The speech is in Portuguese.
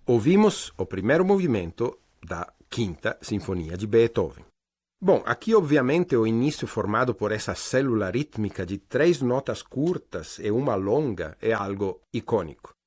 Ouvimos o primeiro movimento da Quinta Sinfonia de Beethoven. Bom, aqui obviamente o início formado por essa célula rítmica de 3 notas curtas e uma longa é algo icônico.